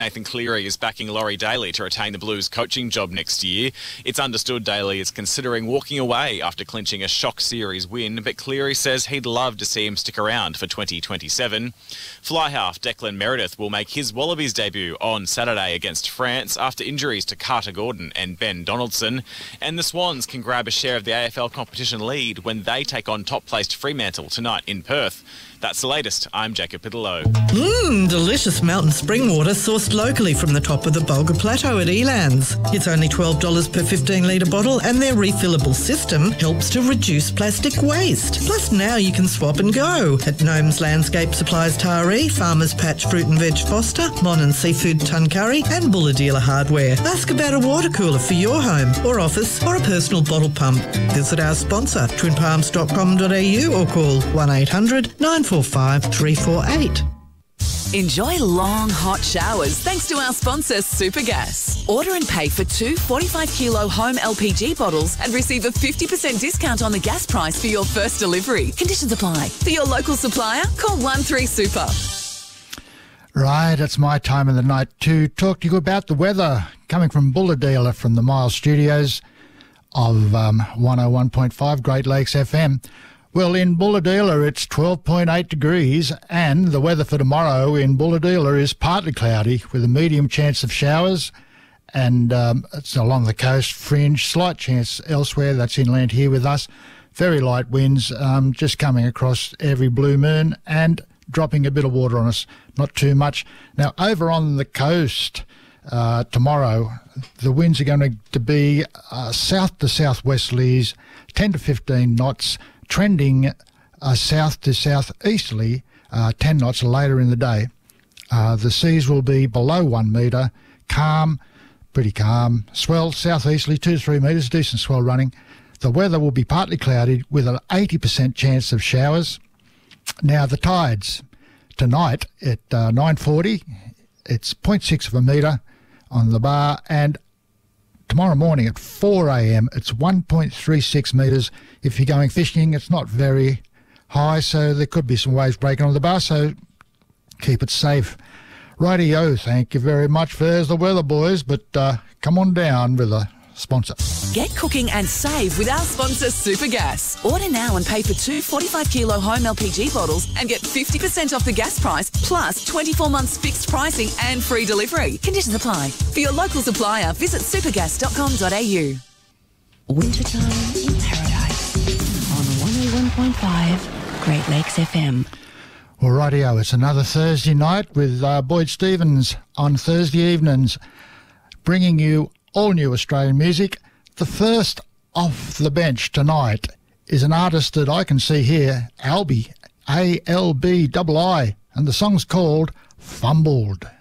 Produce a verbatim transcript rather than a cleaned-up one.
Nathan Cleary is backing Laurie Daly to retain the Blues coaching job next year. It's understood Daly is considering walking away after clinching a shock series win, but Cleary says he'd love to see him stick around for twenty twenty-seven. Fly half Declan Meredith will make his Wallabies debut on Saturday against France after injuries to Carter Gordon and Ben Donaldson. And the Swans can grab a share of the A F L competition lead when they take on top-placed Fremantle tonight in Perth. That's the latest. I'm Jacob Piddlelow. Mmm, delicious mountain spring water sourced locally from the top of the Bulga Plateau at Elands. It's only twelve dollars per fifteen litre bottle and their refillable system helps to reduce plastic waste. Plus now you can swap and go at Gnomes Landscape Supplies Taree, Farmers Patch Fruit and Veg Foster, Mon and Seafood Tuncurry and Bulla Dealer Hardware. Ask about a water cooler for your home or office or a personal bottle pump. Visit our sponsor, twin palms dot com dot a u or call one eight hundred nine four five three four eight. Enjoy long, hot showers thanks to our sponsor, Supergas. Order and pay for two forty-five kilo home L P G bottles and receive a fifty percent discount on the gas price for your first delivery. Conditions apply. For your local supplier, call one three super. Right, it's my time of the night to talk to you about the weather. Coming from Bulla Dealer from the Miles Studios of um, one oh one point five Great Lakes F M. Well, in Bulla Dealer, it's twelve point eight degrees, and the weather for tomorrow in Bulla Dealer is partly cloudy with a medium chance of showers, and um, it's along the coast fringe, slight chance elsewhere. That's inland here with us. Very light winds um, just coming across every blue moon and dropping a bit of water on us, not too much. Now, over on the coast uh, tomorrow, the winds are going to be uh, south to southwesterlies, ten to fifteen knots, trending uh, south to southeasterly, uh, ten knots later in the day. Uh, the seas will be below one metre, calm, pretty calm. Swell southeasterly, two to three metres, decent swell running. The weather will be partly cloudy with an eighty percent chance of showers. Now, the tides tonight at uh, nine forty, it's zero point six of a metre on the bar, and tomorrow morning at four a m, it's one point three six metres. If you're going fishing, it's not very high, so there could be some waves breaking on the bar, so keep it safe. Rightio, thank you very much. There's the weather, boys, but uh, come on down with a sponsor. Get cooking and save with our sponsor, Supergas. Order now and pay for two forty-five kilo home L P G bottles and get fifty percent off the gas price, plus twenty-four months fixed pricing and free delivery. Conditions apply. For your local supplier, visit supergas dot com dot a u. Wintertime in Paradise on one oh one point five Great Lakes F M. Well, rightio, it's another Thursday night with uh, Boyd Stevens on Thursday evenings, bringing you all new Australian music. The first off the bench tonight is an artist that I can see here, Albi, A L B I I, and the song's called Fumbled.